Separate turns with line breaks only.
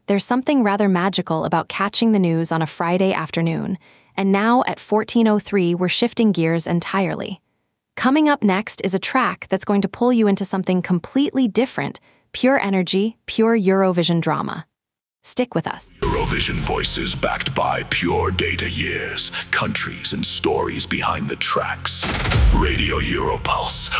There's something rather magical about catching the news on a Friday afternoon, and now at 14:03 we're shifting gears entirely. Coming up next is a track that's going to pull you into something completely different, pure energy, pure Eurovision drama. Stick with us.
Eurovision voices backed by pure data years, countries and stories behind the tracks. Radio Europulse,